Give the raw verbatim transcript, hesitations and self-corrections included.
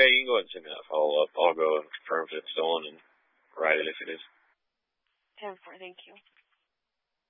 Okay, you can go ahead and send me that follow up. I'll go and confirm if it's still on and write it if it is. ten four, thank you.